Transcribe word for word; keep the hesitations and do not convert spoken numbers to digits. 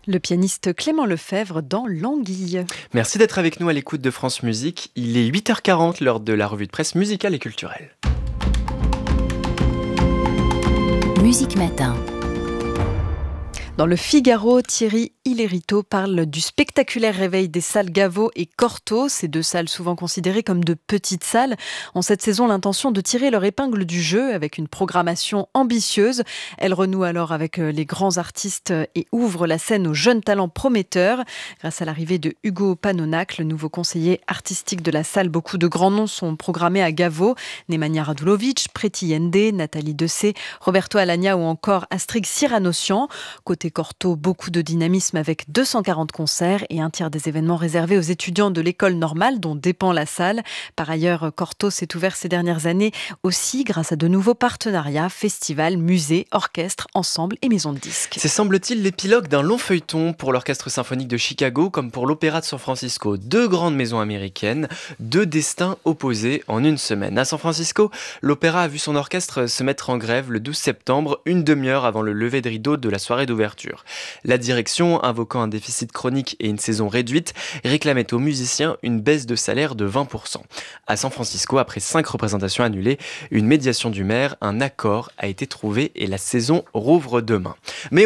Le pianiste Clément Lefebvre dans L'Anguille. Merci d'être avec nous à l'écoute de France Musique. Il est huit heures quarante lors de la revue de presse musicale et culturelle. Musique Matin. Dans le Figaro, Thierry Hillerito parle du spectaculaire réveil des salles Gaveau et Cortot, ces deux salles souvent considérées comme de petites salles, ont cette saison l'intention de tirer leur épingle du jeu avec une programmation ambitieuse. Elles renouent alors avec les grands artistes et ouvrent la scène aux jeunes talents prometteurs. Grâce à l'arrivée de Hugo Panonac, le nouveau conseiller artistique de la salle, beaucoup de grands noms sont programmés à Gaveau. Nemanja Radulovic, Preti Yende, Nathalie Dessay, Roberto Alagna ou encore Astrid Siranossian. Côté Cortot, beaucoup de dynamisme avec deux cent quarante concerts et un tiers des événements réservés aux étudiants de l'école normale dont dépend la salle. Par ailleurs, Cortot s'est ouvert ces dernières années aussi grâce à de nouveaux partenariats, festivals, musées, orchestres, ensembles et maisons de disques. C'est semble-t-il l'épilogue d'un long feuilleton pour l'Orchestre symphonique de Chicago comme pour l'Opéra de San Francisco. Deux grandes maisons américaines, deux destins opposés en une semaine. À San Francisco, l'Opéra a vu son orchestre se mettre en grève le douze septembre, une demi-heure avant le lever de rideau de la soirée d'ouverture. La direction, invoquant un déficit chronique et une saison réduite, réclamait aux musiciens une baisse de salaire de vingt pour cent. À San Francisco, après cinq représentations annulées, une médiation du maire, un accord a été trouvé et la saison rouvre demain. Mais